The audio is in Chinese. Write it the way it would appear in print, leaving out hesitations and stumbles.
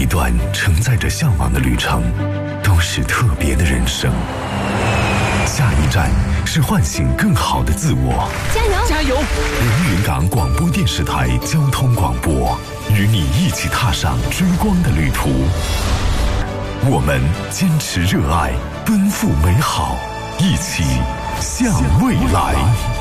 一段承载着向往的旅程，都是特别的人生。下一站是唤醒更好的自我。 加油！ 加油！ 连云港广播电视台交通广播，与你一起踏上追光的旅途。我们坚持热爱，奔赴美好，一起向未来。